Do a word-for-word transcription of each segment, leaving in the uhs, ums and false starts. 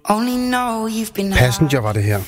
Passenger var det her.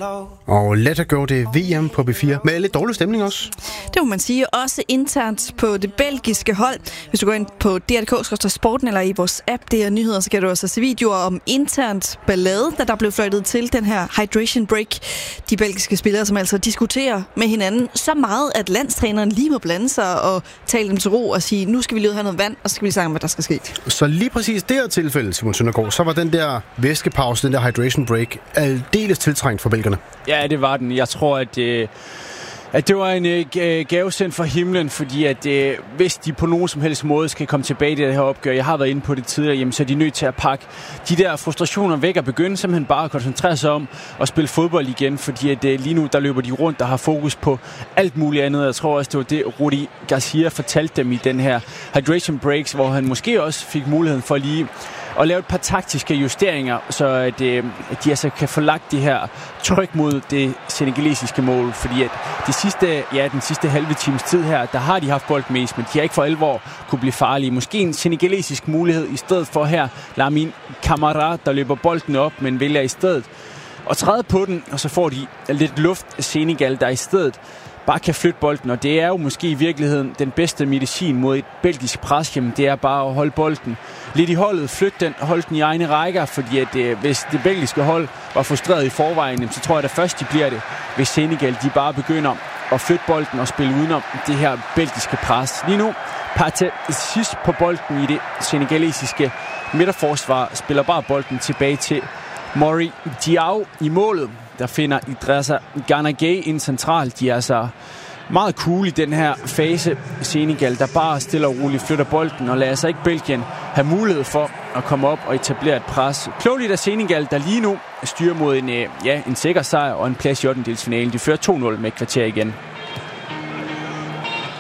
Og Let Her Go, det er V M på B fire. Med lidt dårlig stemning også. Det må man sige. Også internt på det belgiske hold. Hvis du går ind på D R punktum D K sporten eller i vores app, det er nyheder, så kan du også se videoer om internt ballade, da der blev fløjtet til den her hydration break. De belgiske spillere, som altså diskuterer med hinanden så meget, at landstræneren lige må blande sig og tale dem til ro og sige, nu skal vi lige have noget vand, og så skal vi lige sige, hvad der skal ske. Så lige præcis det her tilfælde, Simon Søndergaard, så var den der væskepause, den der hydration break, aldeles tiltrængt for belgierne. Ja, det var den. Jeg tror, at, øh, at det var en øh, gavesendt fra himlen, fordi at øh, hvis de på nogen som helst måde skal komme tilbage i det her opgør, jeg har været inde på det tidligere, jamen, så er de nødt til at pakke de der frustrationer væk og begynde simpelthen bare at koncentrere sig om at spille fodbold igen, fordi at øh, lige nu, der løber de rundt og har fokus på alt muligt andet. Jeg tror også, det var det, Rudi Garcia fortalte dem i den her hydration breaks, hvor han måske også fik muligheden for lige og lave et par taktiske justeringer, så at, øh, at de altså kan få lagt det her tryk mod det senegalesiske mål, fordi at de sidste, ja, den sidste halve times tid her, der har de haft bold mest, men de har ikke for alvor kunne blive farlige. Måske en senegalesisk mulighed i stedet for her Lamine Camara, der løber bolden op, men vælger i stedet at træde på den, og så får de lidt luft Senegal, der i stedet bare kan flytte bolden, og det er jo måske i virkeligheden den bedste medicin mod et belgisk pres, jamen det er bare at holde bolden lidt i holdet, flytte den og holde den i egne rækker, fordi at øh, hvis det belgiske hold var frustreret i forvejen, så tror jeg da først de bliver det, hvis Senegal de bare begynder at flytte bolden og spille udenom det her belgiske pres. Lige nu, Partey sidst på bolden i det senegalesiske midterforsvar, spiller bare bolden tilbage til Mori Diaw i målet. Der finder Idrissa Gana Gueye ind centralt. De er altså meget cool i den her fase. Senegal, der bare stille og roligt flytter bolden og lader sig ikke Belgien have mulighed for at komme op og etablere et pres. Klogeligt af Senegal, der lige nu styrer mod en, ja, en sikker sejr og en plads i ottendedelsfinalen. De fører to nul med et kvarter igen.